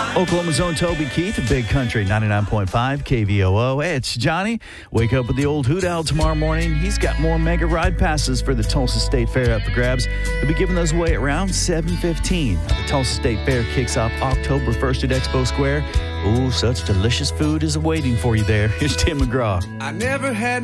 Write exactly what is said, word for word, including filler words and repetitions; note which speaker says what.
Speaker 1: Oklahoma's own Toby Keith, Big Country ninety-nine point five K V O O. Hey, it's Johnny. Wake up with the old Hoot Owl tomorrow morning. He's got more mega ride passes for the Tulsa State Fair up for grabs. He'll be giving those away at around seven fifteen. The Tulsa State Fair kicks off October first at Expo Square. Ooh, such delicious food is awaiting for you there. Here's Tim McGraw.
Speaker 2: I never had